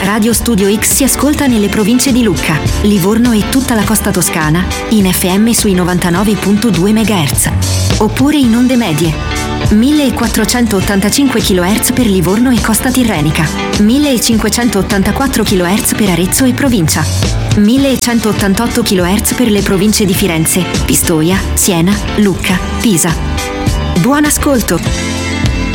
Radio Studio X si ascolta nelle province di Lucca, Livorno e tutta la costa toscana in FM sui 99.2 MHz. Oppure in onde medie. 1485 kHz per Livorno e costa tirrenica, 1584 kHz per Arezzo e provincia, 1188 kHz per le province di Firenze, Pistoia, Siena, Lucca, Pisa. Buon ascolto!